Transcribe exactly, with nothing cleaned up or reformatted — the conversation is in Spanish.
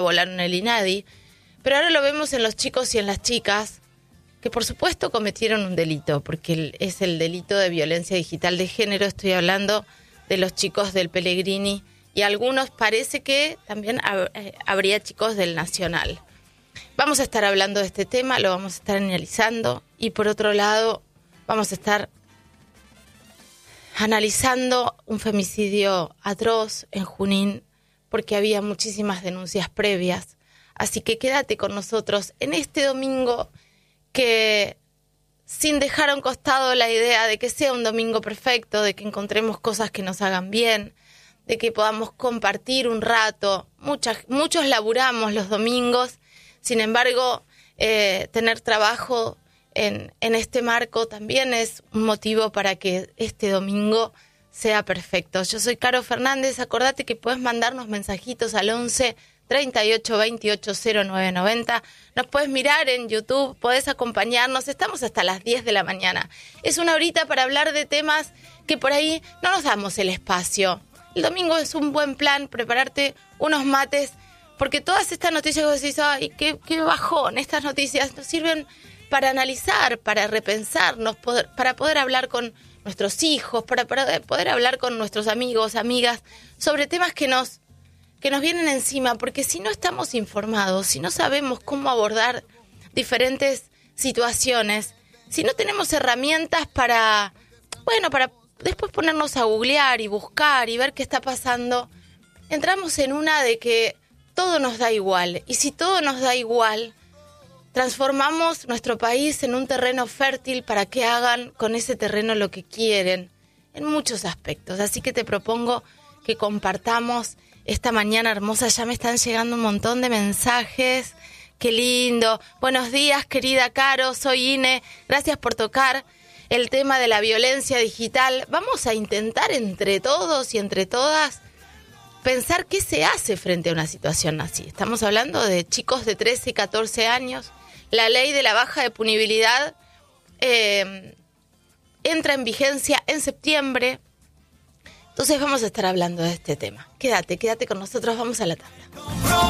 volaron el INADI, pero ahora lo vemos en los chicos y en las chicas que por supuesto cometieron un delito, porque es el delito de violencia digital de género. Estoy hablando de los chicos del Pellegrini y algunos parece que también habría chicos del Nacional. Vamos a estar hablando de este tema, lo vamos a estar analizando y por otro lado vamos a estar analizando un femicidio atroz en Junín porque había muchísimas denuncias previas. Así que quédate con nosotros en este domingo que, sin dejar a un costado la idea de que sea un domingo perfecto, de que encontremos cosas que nos hagan bien, de que podamos compartir un rato. Muchas, muchos laburamos los domingos, sin embargo, eh, tener trabajo en, en este marco también es un motivo para que este domingo sea perfecto. Yo soy Caro Fernández, acordate que puedes mandarnos mensajitos al once treinta y ocho veintiocho cero nueve noventa. Nos puedes mirar en YouTube, podés acompañarnos. Estamos hasta las diez de la mañana. Es una horita para hablar de temas que por ahí no nos damos el espacio. El domingo es un buen plan prepararte unos mates, porque todas estas noticias que vos decís, ay, qué, qué bajón, estas noticias nos sirven para analizar, para repensarnos, poder, para poder hablar con nuestros hijos, para, para poder hablar con nuestros amigos, amigas, sobre temas que nos que nos vienen encima, porque si no estamos informados, si no sabemos cómo abordar diferentes situaciones, si no tenemos herramientas para, bueno, para después ponernos a googlear y buscar y ver qué está pasando, entramos en una de que todo nos da igual. Y si todo nos da igual, transformamos nuestro país en un terreno fértil para que hagan con ese terreno lo que quieren, en muchos aspectos. Así que te propongo que compartamos esta mañana hermosa. Ya me están llegando un montón de mensajes. Qué lindo. Buenos días, querida Caro. Soy Ine. Gracias por tocar el tema de la violencia digital. Vamos a intentar entre todos y entre todas pensar qué se hace frente a una situación así. Estamos hablando de chicos de trece y catorce años. La ley de la baja de punibilidad eh, entra en vigencia en septiembre. Entonces vamos a estar hablando de este tema. Quédate, quédate con nosotros, vamos a la tanda.